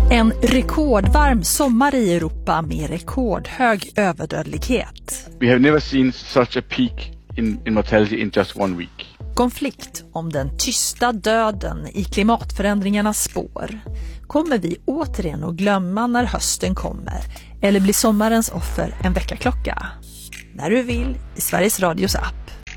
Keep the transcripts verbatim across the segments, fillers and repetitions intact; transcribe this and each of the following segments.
En rekordvarm sommar i Europa med rekordhög överdödlighet. We have never seen such a peak in, in mortality in just one week. Konflikt om den tysta döden i klimatförändringarnas spår. Kommer vi återigen att glömma när hösten kommer? Eller blir sommarens offer en väckarklocka? När du vill i Sveriges Radios app.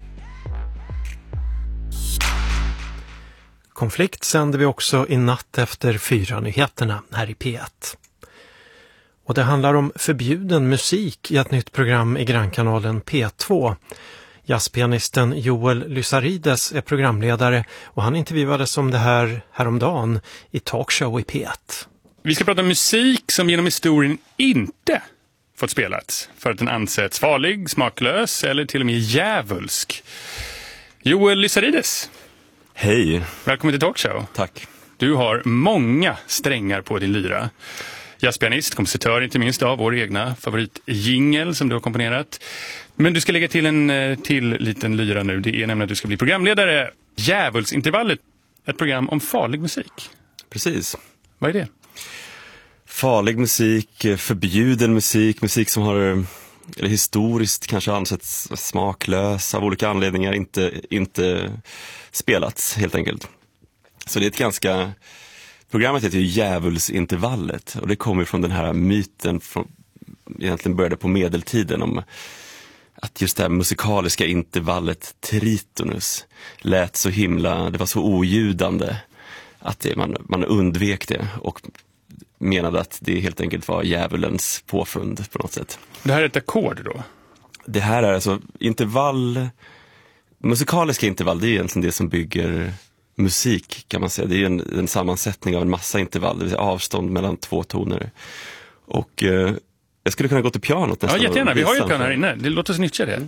Konflikt sänder vi också i natt efter fyra nyheterna här i P ett. Och det handlar om förbjuden musik i ett nytt program i grannkanalen P två. Jazzpianisten Joel Lysarides är programledare och han intervjuades om det här häromdagen i talkshow i P ett. Vi ska prata om musik som genom historien inte fått spelats för att den ansetts farlig, smaklös eller till och med djävulsk. Joel Lysarides. Hej. Välkommen till talkshow. Tack. Du har många strängar på din lyra. Jazzpianist, kompositör inte minst av vår egna favoritjingel som du har komponerat. Men du ska lägga till en till liten lyra nu. Det är nämligen att du ska bli programledare. Djävulsintervallet, ett program om farlig musik. Precis. Vad är det? Farlig musik, förbjuden musik, musik som har eller historiskt kanske ansetts smaklös av olika anledningar, inte, inte spelats helt enkelt. Så det är ett ganska... Programmet heter ju Djävulsintervallet och det kommer från den här myten från, egentligen började på medeltiden om att just det här musikaliska intervallet tritonus lät så himla, det var så oljudande att det, man, man undvek det och menade att det helt enkelt var djävulens påfund på något sätt. Det här är ett ackord då? Det här är alltså intervall, musikaliska intervall, det är egentligen det som bygger musik kan man säga. Det är en, en sammansättning av en massa intervall, det vill säga avstånd mellan två toner. Och eh, jag skulle kunna gå till pianot nästan. Ja, jättegärna. Vi har ju ett piano här inne. Det låter oss nyttja det.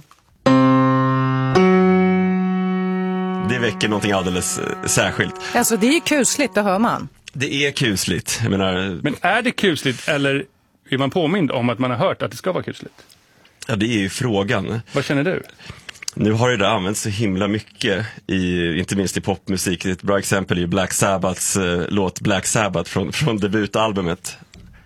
Det väcker någonting alldeles eh, särskilt. Alltså det är ju kusligt, det hör man. Det är kusligt. Jag menar... Men är det kusligt eller är man påmind om att man har hört att det ska vara kusligt? Ja, det är ju frågan. Vad känner du? Nu har det där använts så himla mycket, i, inte minst i popmusik. Ett bra exempel är ju Black Sabbaths eh, låt Black Sabbath från, från debutalbumet.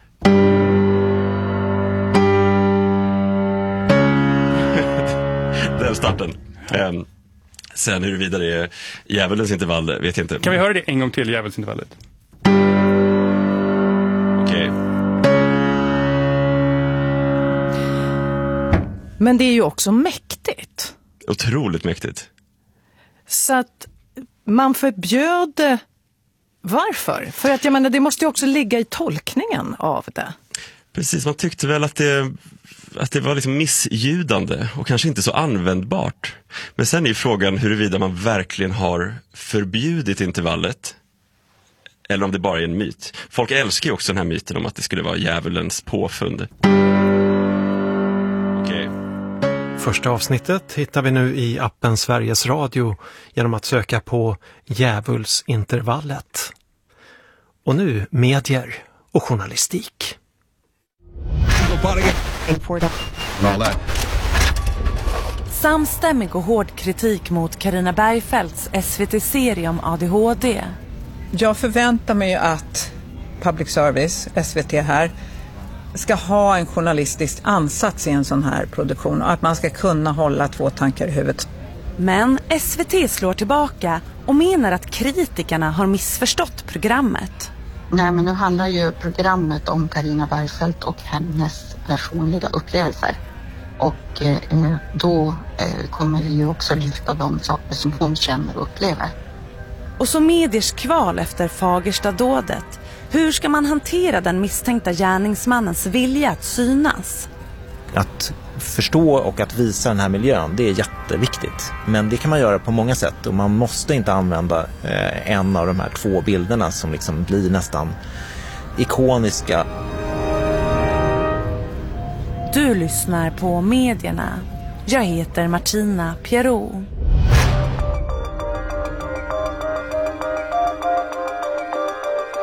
Den starten. Um, sen huruvida det är djävulens intervall vet jag inte. Kan vi höra det en gång till, djävulsintervallet? Okej. Okay. Men det är ju också mäktigt. Otroligt mäktigt. Så att man förbjöd det. Varför? För att jag menar, det måste ju också ligga i tolkningen av det. Precis, man tyckte väl att det, att det var liksom missljudande och kanske inte så användbart. Men sen är ju frågan huruvida man verkligen har förbjudit intervallet eller om det bara är en myt. Folk älskar ju också den här myten om att det skulle vara djävulens påfund. Okej. Första avsnittet hittar vi nu i appen Sveriges Radio genom att söka på Djävulsintervallet. Och nu medier och journalistik. Samstämmig och hård kritik mot Carina Bergfeldts S V T-serie om A D H D. Jag förväntar mig att public service, S V T här, ska ha en journalistisk ansats i en sån här produktion och att man ska kunna hålla två tankar i huvudet. Men S V T slår tillbaka och menar att kritikerna har missförstått programmet. Nej, men nu handlar ju programmet om Carina Bergfeldt och hennes personliga upplevelser. Och eh, då eh, kommer det ju också lyfta de saker som hon känner och upplever. Och så mediers kval efter Fagersta-dådet. Hur ska man hantera den misstänkta gärningsmannens vilja att synas? Att förstå och att visa den här miljön, det är jätteviktigt. Men det kan man göra på många sätt och man måste inte använda eh, en av de här två bilderna som liksom blir nästan ikoniska. Du lyssnar på medierna. Jag heter Martina Pierrot.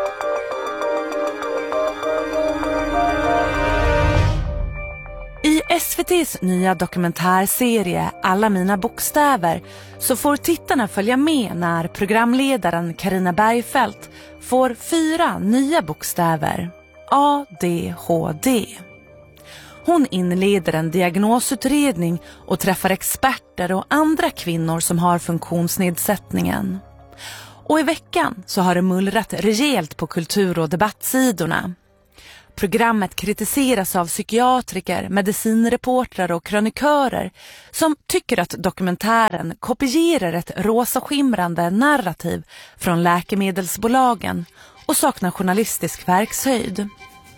I S V T:s nya dokumentärserie Alla mina bokstäver så får tittarna följa med när programledaren Carina Bergfeldt får fyra nya bokstäver, A D H D. Hon inleder en diagnosutredning och träffar experter och andra kvinnor som har funktionsnedsättningen. Och i veckan så har det mullrat rejält på kultur- och debattsidorna. Programmet kritiseras av psykiatriker, medicinreportrar och kronikörer som tycker att dokumentären kopierar ett rosaskimrande narrativ från läkemedelsbolagen och saknar journalistisk verkshöjd.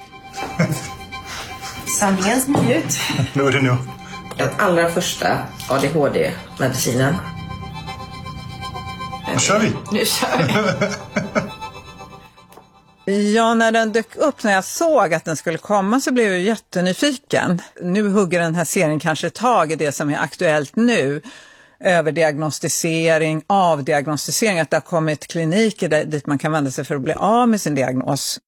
Samlingens minut. Nu är det nu. Den allra första A D H D-medicinen. Nu kör vi. Nu kör vi. Ja, när den dök upp, när jag såg att den skulle komma så blev jag jättenyfiken. Nu hugger den här serien kanske tag i det som är aktuellt nu. Överdiagnostisering, avdiagnostisering, att det har kommit kliniker där, dit man kan vända sig för att bli av med sin diagnos.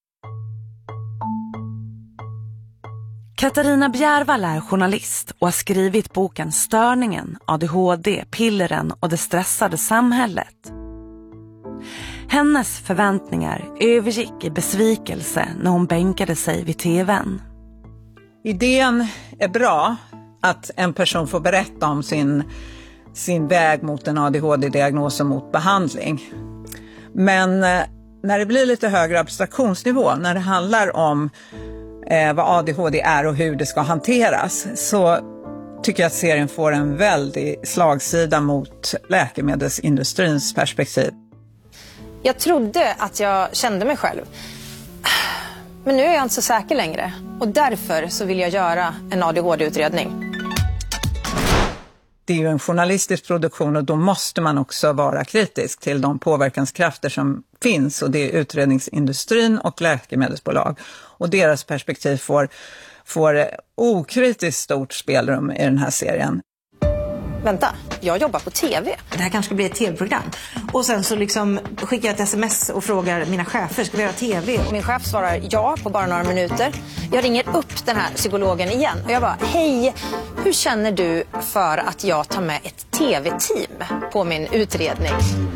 Katarina Bjärvall är journalist och har skrivit boken Störningen, A D H D, pilleren och det stressade samhället. Hennes förväntningar övergick i besvikelse när hon bänkade sig vid tvn. Idén är bra, att en person får berätta om sin, sin väg mot en A D H D-diagnos och mot behandling. Men när det blir lite högre abstraktionsnivå, när det handlar om eh, vad A D H D är och hur det ska hanteras, så tycker jag att serien får en väldig slagsida mot läkemedelsindustrins perspektiv. Jag trodde att jag kände mig själv. Men nu är jag inte så säker längre. Och därför så vill jag göra en A D H D-utredning. Det är ju en journalistisk produktion och då måste man också vara kritisk till de påverkanskrafter som finns. Och det är utredningsindustrin och läkemedelsbolag. Och deras perspektiv får, får okritiskt stort spelrum i den här serien. Vänta, jag jobbar på tv. Det här kanske blir ett tv-program. Och sen så liksom skickar jag ett sms och frågar mina chefer, ska vi göra tv? Min chef svarar ja på bara några minuter. Jag ringer upp den här psykologen igen och jag bara, hej, hur känner du för att jag tar med ett tv-team på min utredning?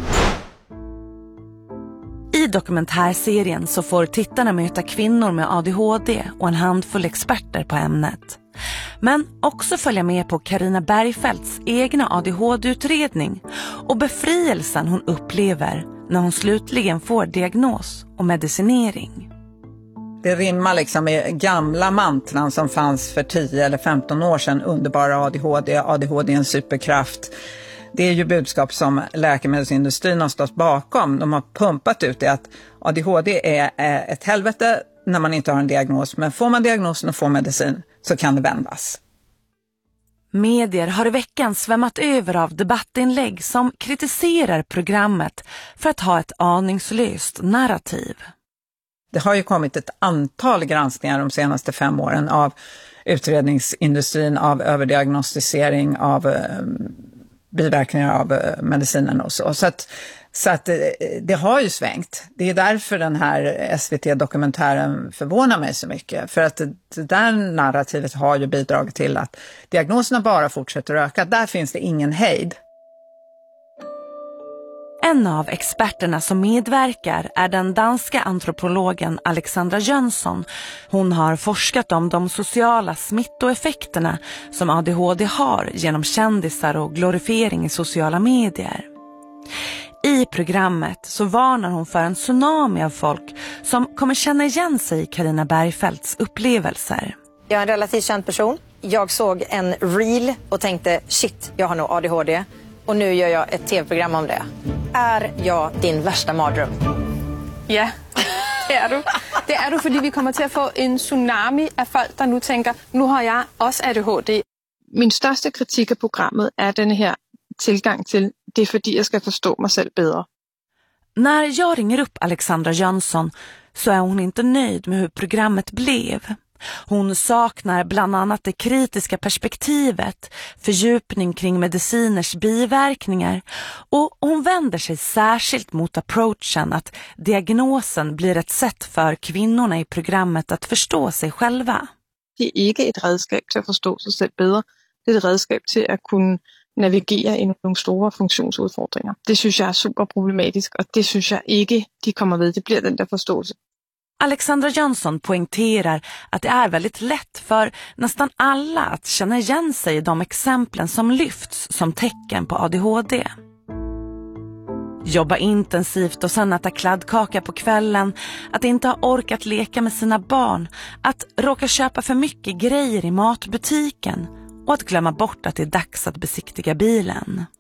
I dokumentärserien så får tittarna möta kvinnor med A D H D och en handfull experter på ämnet. Men också följa med på Carina Bergfeldts egna A D H D-utredning och befrielsen hon upplever när hon slutligen får diagnos och medicinering. Det rimmar liksom med gamla mantran som fanns för tio eller femton år sedan, underbara A D H D, A D H D är en superkraft. Det är ju budskap som läkemedelsindustrin har stått bakom. De har pumpat ut det att A D H D är ett helvete när man inte har en diagnos. Men får man diagnosen och får medicin så kan det vändas. Medier har i veckan svämmat över av debattinlägg som kritiserar programmet för att ha ett aningslöst narrativ. Det har ju kommit ett antal granskningar de senaste fem åren av utredningsindustrin, av överdiagnostisering, av eh, biverkningar av eh, medicinen och så. Så att, så att eh, det har ju svängt. Det är därför den här S V T-dokumentären förvånar mig så mycket. För att det, det där narrativet har ju bidragit till att diagnoserna bara fortsätter att öka. Där finns det ingen hejd. En av experterna som medverkar är den danska antropologen Alexandra Jönsson. Hon har forskat om de sociala smittoeffekterna som A D H D har genom kändisar och glorifiering i sociala medier. I programmet så varnar hon för en tsunami av folk som kommer känna igen sig i Carina Bergfeldts upplevelser. Jag är en relativt känd person. Jag såg en reel och tänkte, shit, jag har nog A D H D. Och nu gör jag ett tv-program om det. Är jag din värsta mardröm? Ja, det är du. Det är du, för vi kommer till att få en tsunami av folk, der nu tänker, nu har jag också A D H D. Min största kritik av programmet är den här tillgång till, det är för att jag ska förstå mig själv bättre. När jag ringer upp Alexandra Jönsson så är hon inte nöjd med hur programmet blev. Hon saknar bland annat det kritiska perspektivet, fördjupning kring mediciners biverkningar och hon vänder sig särskilt mot approachen att diagnosen blir ett sätt för kvinnorna i programmet att förstå sig själva. Det är inte ett redskap till att förstå sig själv bättre. Det är ett redskap till att kunna navigera i nogle stora funktionsudfordringer. Det synes jeg er super problematisk, og det synes jeg ikke, de kommer ved. Det bliver den der forståelse. Alexandra Jönsson poängterar att det är väldigt lätt för nästan alla att känna igen sig i de exemplen som lyfts som tecken på A D H D. Jobba intensivt och sen äta kladdkaka på kvällen, att inte ha orkat leka med sina barn, att råka köpa för mycket grejer i matbutiken och att glömma bort att det är dags att besiktiga bilen.